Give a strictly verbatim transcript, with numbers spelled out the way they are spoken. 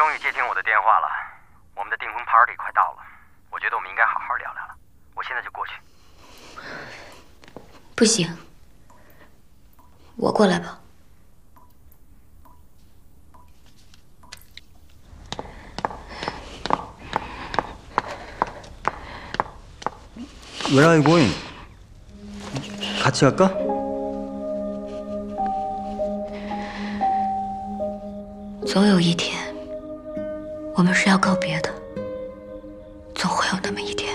终于接听我的电话了，我们的订婚 party 快到了，我觉得我们应该好好聊聊了。我现在就过去。 不行，我过来吧。 Where are you going? 같이 갈까? 总有一天，我们是要告别的，总会有那么一天。